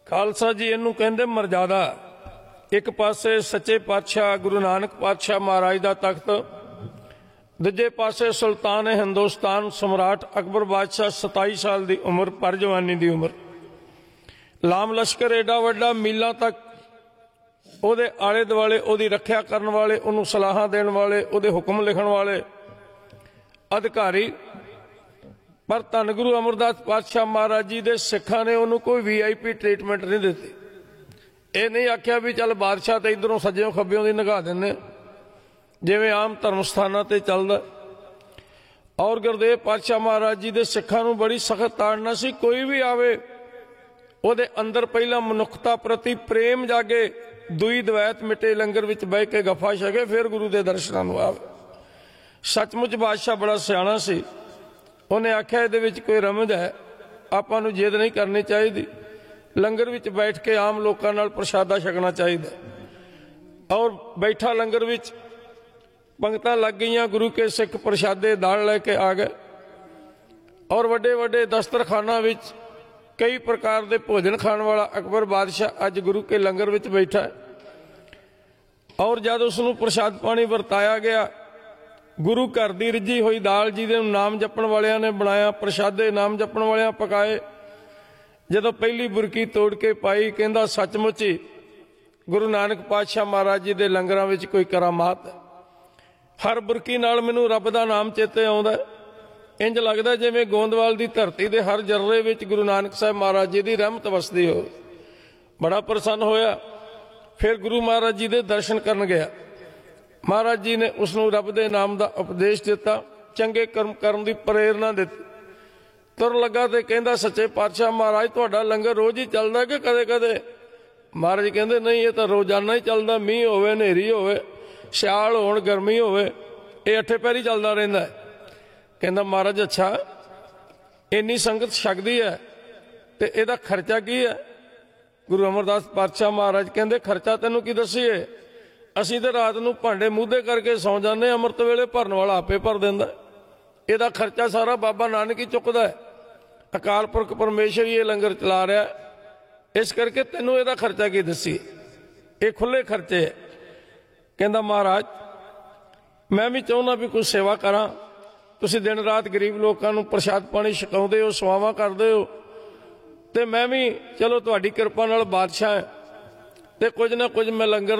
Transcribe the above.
खालसा जी इनू कहंदे मर्यादा। एक पासे सच्चे पातशाह गुरु नानक पातशाह महाराज का तख्त, दूजे पासे सुल्तान हिंदुस्तान सम्राट अकबर बादशाह 27 साल की उम्र, पर जवानी की उम्र। लाम लश्कर एडा वड्डा, मीलों तक ਉਹਦੇ आले दुआले ਉਹਦੀ रखिया करने वाले, ਉਹਨੂੰ सलाहां देण वाले, ਉਹਦੇ हुक्म लिखण वाले अधिकारी। पर धन गुरु अमरदास पातशाह महाराज जी के सिखां ने उन्होंने कोई VIP ट्रीटमेंट नहीं दी। ये नहीं आख्या भी चल बादशाह तो इधरों सज्जों खब्बियों की निगाह देने जिवें आम धर्म स्थानां ते चलदा। और गुरदेव पातशाह महाराज जी के सिखां नूं बड़ी सख्त ताड़ना सी। कोई भी आवे ਉਹਦੇ अंदर पहला मनुखता प्रति प्रेम जागे, दुई दवैत मिटे, लंगर विच बह के गफा छके, फिर गुरु के दर्शनां नूं आवे। सचमुच बादशाह बड़ा सियाणा सी। उन्हें आख्या इहदे विच कोई रमज है, आपां नूं जिद नहीं करनी चाहिए, लंगर विच बैठ के आम लोकां नाल प्रसादा छकना चाहिए। और बैठा लंगर विच पंगतां लग गईयां, गुरु के सिख प्रसादे दाल लैके आ गए। और वड्डे वड्डे दस्तरखाना विच कई प्रकार के भोजन खाने वाला अकबर बादशाह अज गुरु के लंगर विच बैठा है। और जब उसनूं प्रसाद पानी वरताया गया, गुरु घर की रिझी हुई दाल जी दे नाम जपण वालियां ने बनाया, प्रसादे नाम जपण वालियां पकाए। जदों पहली बुरकी तोड़ के पाई, कहंदा सचमुच ही गुरु नानक पातशाह महाराज जी के लंगरां विच कोई करामात है। हर बुरकी नाल मैनूं रब दा नाम चेते आउंदा है। इंज लगता जिवें गोंदवाल की धरती के हर जर्रे विच गुरु नानक साहब महाराज जी की रहमत वसदी हो। बड़ा प्रसन्न होया। फिर गुरु महाराज जी के दर्शन करन गया। महाराज जी ने उसनूं रब के नाम का उपदेश दिता, चंगे कर्म करन की प्रेरणा दी। तुर लगा तो कहंदा सच्चे पातशाह महाराज तुहाडा लंगर रोज़ ही चलदा कि कदे कदे? महाराज कहंदे नहीं, ये तो रोजाना ही चलदा, मीह होवे, हनेरी होवे, सियाल होण, गर्मी होवे, ये अठे पैरी चलदा रहिंदा है। कहंदा महाराज अच्छा, इन्नी संगत छकदी है तो इहदा खर्चा की है? गुरु अमरदास पातशाह महाराज कहंदे खर्चा तैनूं की दसीए, असीं ते रात नूं भांडे मूधे करके सौ जाने, अमृत वेले भरन वाला आपे भर दिंदा। इहदा खर्चा सारा बाबा नानक ही चुकदा है। अकाल पुरख परमेश्वर ही ये लंगर चला रहा है, इस करके तैनूं इहदा खर्चा की दसीए, ये खुले खर्चे है। कहंदा महाराज मैं भी चाहुंदा भी कुछ सेवा करा, तुसीं दिन रात गरीब लोगों को प्रसाद पानी छकाउंदे हो, सवावां करदे हो, ते मैं भी चलो तुहाडी किरपा नाल बादशाह है, ते कुछ ना कुछ मैं लंगर